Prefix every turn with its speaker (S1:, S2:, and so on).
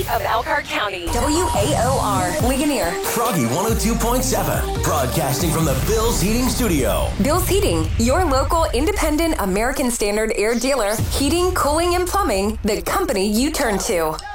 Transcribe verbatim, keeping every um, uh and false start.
S1: heat of Elkhart County.
S2: W A O R, Ligonier.
S3: Froggy one oh two point seven, broadcasting from the Bill's Heating Studio.
S2: Bill's Heating, your local independent American Standard air dealer. Heating, cooling, and plumbing, the company you turn to.